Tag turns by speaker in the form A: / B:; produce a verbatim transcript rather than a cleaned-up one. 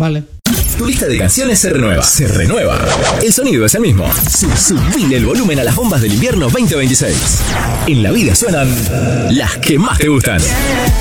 A: Vale.
B: Tu lista de canciones se renueva. Se renueva. El sonido es el mismo. Subile el volumen a las bombas del invierno veinte veintiséis. En la vida suenan las que más te gustan.